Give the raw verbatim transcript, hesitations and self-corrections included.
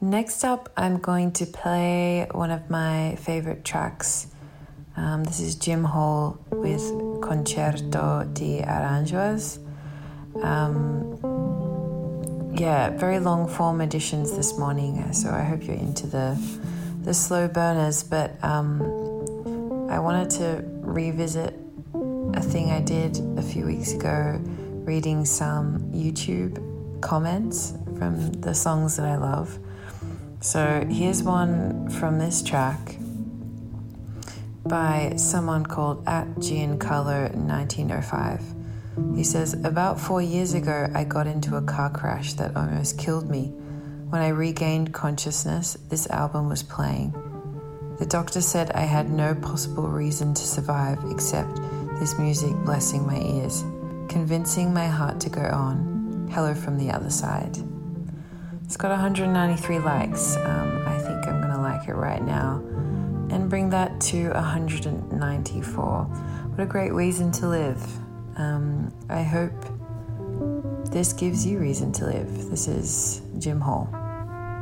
Next up, I'm going to play one of my favorite tracks. Um, this is Jim Hall with Concerto di Aranjuez. Um, yeah, very long form editions this morning, so I hope you're into the the slow burners. But um, I wanted to revisit a thing I did a few weeks ago, reading some YouTube comments from the songs that I love. So here's one from this track by someone called at Giancarlo nineteen oh five. He says, about four years ago, I got into a car crash that almost killed me. When I regained consciousness, this album was playing. The doctor said I had no possible reason to survive except this music blessing my ears, convincing my heart to go on. Hello from the other side. It's got one hundred ninety-three likes. Um, I think I'm going to like it right now and bring that to one hundred ninety-four. What a great reason to live. Um, I hope this gives you reason to live. This is Jim Hall.